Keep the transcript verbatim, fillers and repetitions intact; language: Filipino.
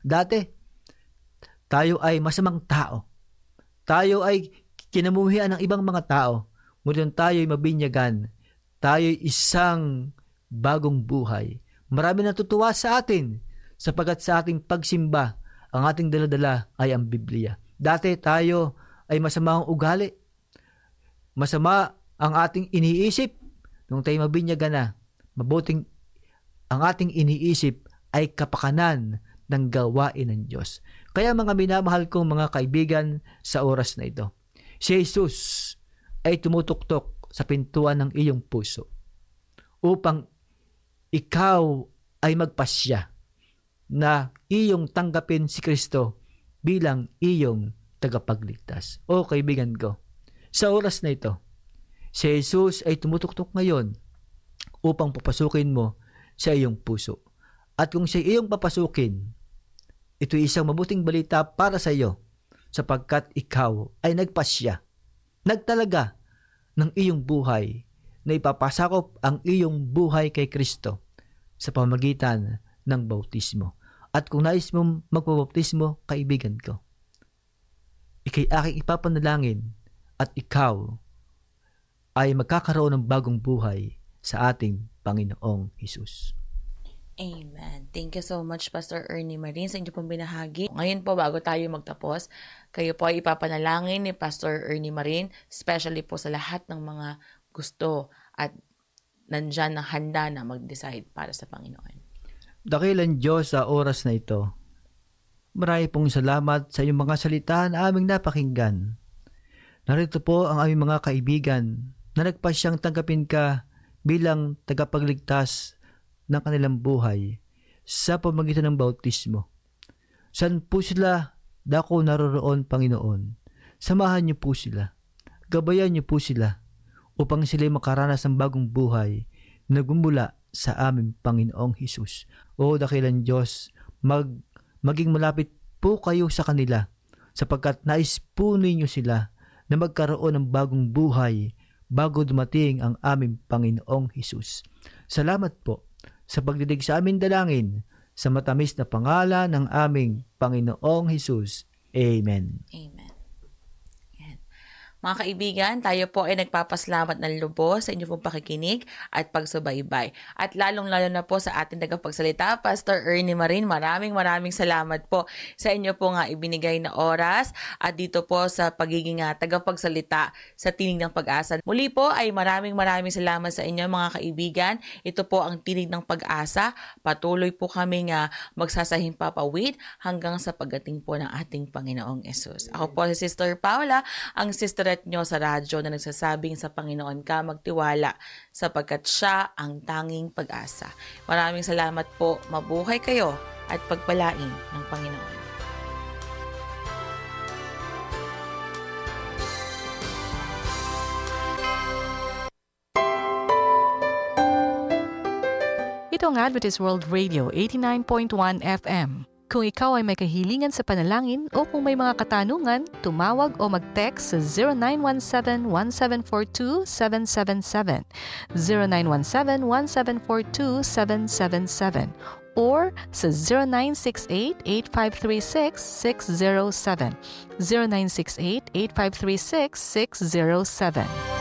Dati, tayo ay masamang tao. Tayo ay kinamuhian ng ibang mga tao. Ngunit tayo ay mabinyagan. Tayo ay isang bagong buhay. Marami natutuwa sa atin sapagat sa ating pagsimba, ang ating daladala ay ang Biblia. Dati tayo ay masama ang ugali. Masama ang ating iniisip. Nung tayo mabinyagan na, mabuting ang ating iniisip ay kapakanan ng gawain ng Diyos. Kaya mga minamahal kong mga kaibigan sa oras na ito, si Jesus ay tumutuktok sa pintuan ng iyong puso upang ikaw ay magpasya na iyong tanggapin si Kristo bilang iyong tagapagligtas. O kaibigan ko, sa oras na ito, si Jesus ay tumutuktok ngayon upang papasukin mo sa iyong puso. At kung siya iyong papasukin, ito'y isang mabuting balita para sa iyo sapagkat ikaw ay nagpasya, nagtalaga ng iyong buhay na ipapasakop ang iyong buhay kay Kristo sa pamagitan ng bautismo. At kung nais mong magpabautismo, kaibigan ko, ikay aking ipapanalangin at ikaw ay magkakaroon ng bagong buhay sa ating Panginoong Hesus. Amen. Thank you so much, Pastor Ernie Marin, sa inyo pong binahagi. Ngayon po, bago tayo magtapos, kayo po ay ipapanalangin ni Pastor Ernie Marin, especially po sa lahat ng mga gusto at nandyan na handa na mag-decide para sa Panginoon. Dakilang Diyos, sa oras na ito, marami pong salamat sa iyong mga salita na aming napakinggan. Narito po ang aming mga kaibigan na nagpasyang tanggapin ka bilang tagapagligtas ng kanilang buhay sa pamamagitan ng bautismo. Saan po sila dako naroroon, Panginoon? Samahan niyo po sila. Gabayan niyo po sila upang sila makaranas ng bagong buhay na gumula sa aming Panginoong Hesus. O dakilang Diyos, mag, maging malapit po kayo sa kanila sapagkat nais po ninyo sila na magkaroon ng bagong buhay bago dumating ang aming Panginoong Hesus. Salamat po sa pagdidig sa aming dalangin sa matamis na pangalan ng aming Panginoong Hesus. Amen. Amen. Yan. Mga kaibigan, tayo po ay nagpapasalamat ng lubos sa inyo pong pakikinig at pagsubaybay. At lalong-lalo na po sa ating tagapagsalita, Pastor Ernie Marin, maraming maraming salamat po sa inyo po nga ibinigay na oras at dito po sa pagiging uh, tagapagsalita sa Tinig ng Pag-asa. Muli po ay maraming maraming salamat sa inyo mga kaibigan. Ito po ang Tinig ng Pag-asa. Patuloy po kaming uh, magsasahimpapawid hanggang sa pagdating po ng ating Panginoong Hesus. Ako po si Sister Paula, ang sister nyo sa radyo na nagsasabing sa Panginoon ka magtiwala sapagkat siya ang tanging pag-asa. Maraming salamat po. Mabuhay kayo at pagpalain ng Panginoon. Ito ang Adventist World Radio eighty-nine point one F M. Kung ikaw ay may kahilingan sa panalangin o kung may mga katanungan, tumawag o mag-text sa zero nine one seven, one seven four two, seven seven seven, zero nine one seven, one seven four two, seven seven seven, or sa zero nine six eight, eight five three six, six zero seven, zero nine six eight, eight five three six, six zero seven.